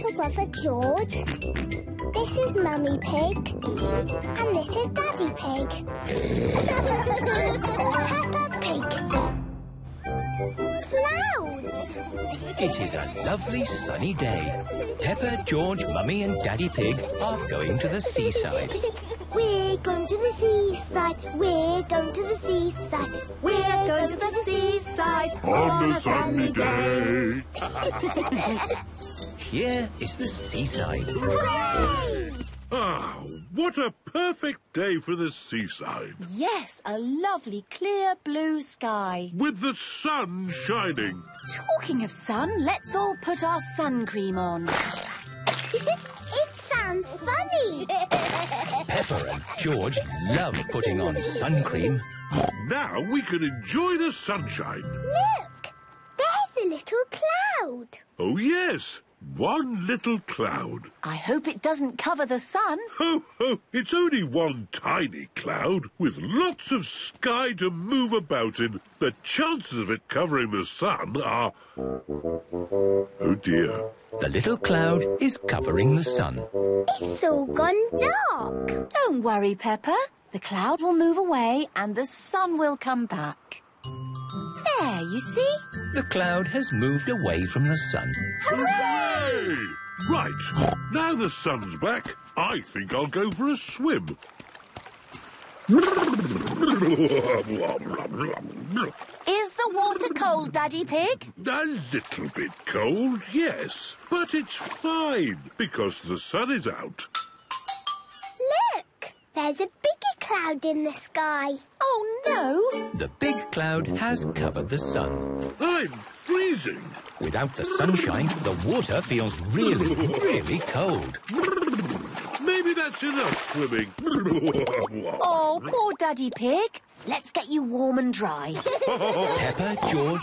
little brother George. This is Mummy Pig. And this is Daddy Pig. Peppa Pig. Clouds. It is a lovely sunny day. Peppa, George, Mummy and Daddy Pig are going to the seaside. We're going to the seaside. We're going to the seaside. We're going to the seaside On a sunny day. Here is the seaside. Hooray! Ah, what a perfect day for the seaside. Yes, a lovely clear blue sky. With the sun shining. Talking of sun, let's all put our sun cream on. It sounds funny. Peppa and George love putting on sun cream. Now we can enjoy the sunshine. Look, there's a little cloud. Oh, yes. One little cloud. I hope it doesn't cover the sun. Ho, ho, it's only one tiny cloud with lots of sky to move about in. The chances of it covering the sun are... Oh, dear. The little cloud is covering the sun. It's all gone dark. Don't worry, Peppa. The cloud will move away and the sun will come back. There, you see? The cloud has moved away from the sun. Hooray! Right, now the sun's back, I think I'll go for a swim. Is the water cold, Daddy Pig? A little bit cold, yes, but it's fine because the sun is out. Look, there's a bigger cloud in the sky. Oh, no. The big cloud has covered the sun. I'm freezing. Without the sunshine, the water feels really, really cold. Maybe that's enough swimming. Oh, poor Daddy Pig. Let's get you warm and dry. Peppa, George